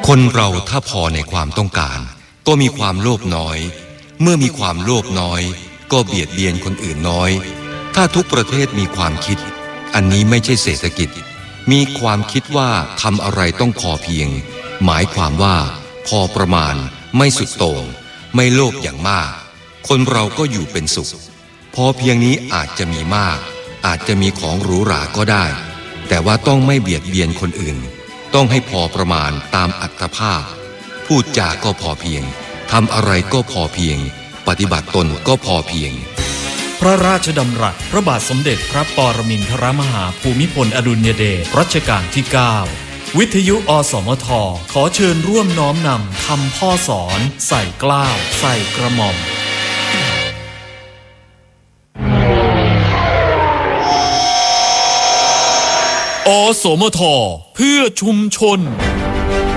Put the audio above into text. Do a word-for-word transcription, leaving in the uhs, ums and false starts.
คนเราถ้าพอในความต้องการก็มีความโลภน้อยเมื่อมีความโลภน้อยก็เบียดเบียนคนอื่นน้อยถ้าทุกประเทศมีความคิดอันนี้ไม่ใช่เศรษฐกิจมีความคิดว่าทำอะไรต้องพอเพียงหมายความว่าพอประมาณไม่สุดโต่งไม่โลภอย่างมากคนเราก็อยู่เป็นสุขพอเพียงนี้อาจจะมีมากอาจจะมีของหรูหราก็ได้แต่ว่าต้องไม่เบียดเบียนคนอื่นต้องให้พอประมาณตามอัตภาพพูดจาก็พอเพียงทำอะไรก็พอเพียงปฏิบัติตนก็พอเพียงพระราชดำรัสพระบาทสมเด็จพระปรมินทรมหาภูมิพลอดุลยเดชรัชกาลที่เก้าวิทยุอสมทขอเชิญร่วมน้อมนำคำพ่อสอนใส่เกล้าใส่กระหม่อมอสมทเพื่อชุมชน